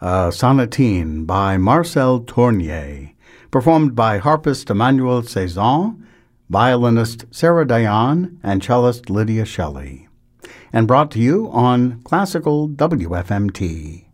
a sonatine by Marcel Tournier, performed by harpist Emmanuel Cezanne, violinist Sarah Dion, and cellist Lydia Shelley, and brought to you on Classical WFMT.